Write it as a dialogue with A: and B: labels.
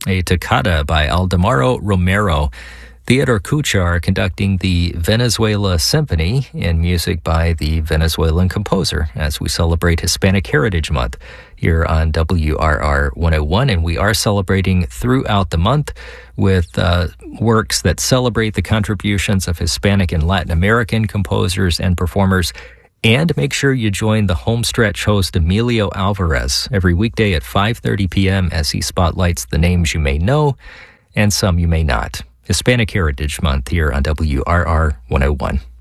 A: a toccata by Aldemaro Romero. Theodore Kuchar conducting the Venezuela Symphony and music by the Venezuelan composer as we celebrate Hispanic Heritage Month here on WRR 101. And we are celebrating throughout the month with works that celebrate the contributions of Hispanic and Latin American composers and performers. And make sure you join the Homestretch host Emilio Alvarez every weekday at 5:30 p.m. as he spotlights the names you may know and some you may not. Hispanic Heritage Month here on WRR 101.